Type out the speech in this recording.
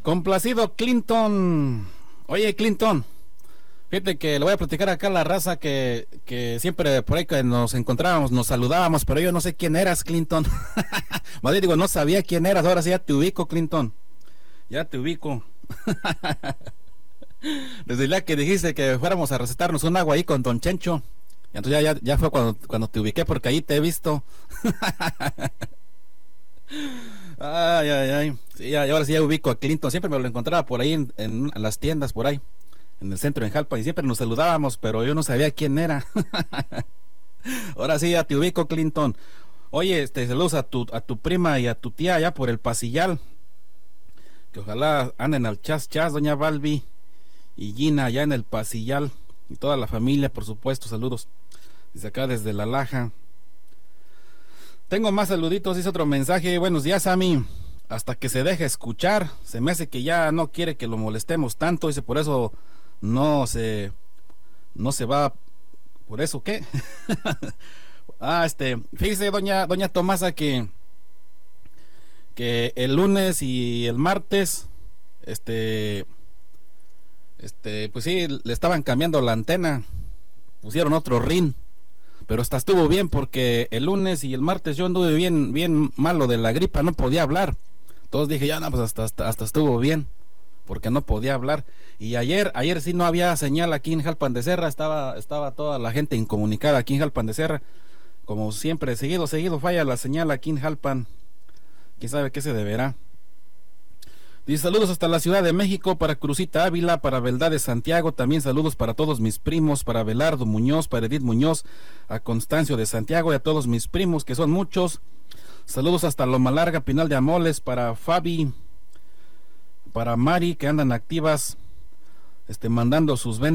Complacido Clinton. Oye, Clinton, fíjate que le voy a platicar acá a la raza que siempre por ahí que nos encontrábamos, nos saludábamos, pero yo no sé quién eras, Clinton. Más bien digo, no sabía quién eras, ahora sí ya te ubico, Clinton. Ya te ubico. Desde el día que dijiste que fuéramos a recetarnos un agua ahí con Don Chencho. Y entonces ya fue cuando te ubiqué, porque ahí te he visto. Ay, ay, ay. Sí, y ahora sí ya ubico a Clinton. Siempre me lo encontraba por ahí en las tiendas, por ahí, en el centro, en Jalpa, y siempre nos saludábamos, pero yo no sabía quién era. Ahora sí ya te ubico, Clinton. Oye, saludos a tu prima y a tu tía allá por el Pasillal. Que ojalá anden al chas chas, doña Balbi y Gina allá en el Pasillal. Y toda la familia, por supuesto, saludos. Desde acá, desde La Laja. Tengo más saluditos, dice otro mensaje. Buenos días, Sammy. Hasta que se deje escuchar. Se me hace que ya no quiere que lo molestemos tanto. Dice, por eso no se va. ¿Por eso qué? Fíjese, doña Tomasa, que el lunes y el martes, pues sí, le estaban cambiando la antena. Pusieron otro rin. Pero hasta estuvo bien, porque el lunes y el martes yo anduve bien malo de la gripa, no podía hablar. Entonces dije, ya no, pues hasta estuvo bien, porque no podía hablar. Y ayer sí no había señal aquí en Jalpan de Serra, estaba toda la gente incomunicada aquí en Jalpan de Serra. Como siempre, seguido falla la señal aquí en Jalpan. ¿Quién sabe qué se deberá? Dice, saludos hasta la Ciudad de México, para Cruzita Ávila, para Beldad de Santiago, también saludos para todos mis primos, para Belardo Muñoz, para Edith Muñoz, a Constancio de Santiago y a todos mis primos, que son muchos. Saludos hasta Loma Larga, Pinal de Amoles, para Fabi, para Mari, que andan activas, mandando sus